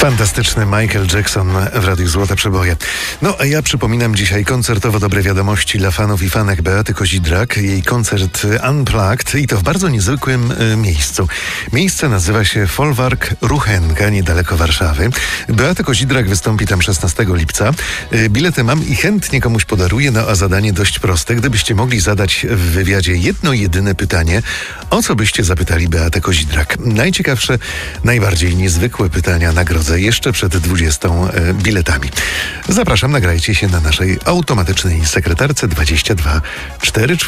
Fantastyczny Michael Jackson w Radiu Złote Przeboje. No, a ja przypominam dzisiaj koncertowo dobre wiadomości dla fanów i fanek Beaty Kozidrak. Jej koncert Unplugged i to w bardzo niezwykłym miejscu. Miejsce nazywa się Folwark Ruchenka, niedaleko Warszawy. Beata Kozidrak wystąpi tam 16 lipca. Bilety mam i chętnie komuś podaruję, no a zadanie dość proste. Gdybyście mogli zadać w wywiadzie jedno jedyne pytanie, o co byście zapytali Beatę Kozidrak? Najciekawsze, najbardziej niezwykłe pytania nagrodzę jeszcze przed 20 biletami. Zapraszam, nagrajcie się na naszej automatycznej sekretarce 22 44